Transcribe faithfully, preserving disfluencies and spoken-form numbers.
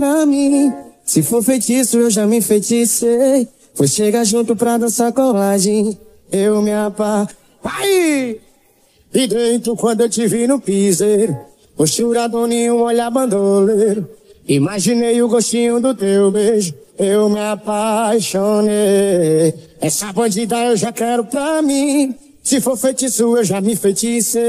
pra mim. Se for feitiço, eu já me enfeiticei. Foi chegar junto pra dançar colagem. Eu me apa... Vai! E dentro quando eu te vi no piseiro, posturador em um olhar bandoleiro. Imaginei o gostinho do teu beijo, eu me apaixonei. Essa bandida eu já quero pra mim. Se for feitiço, eu já me enfeiticei.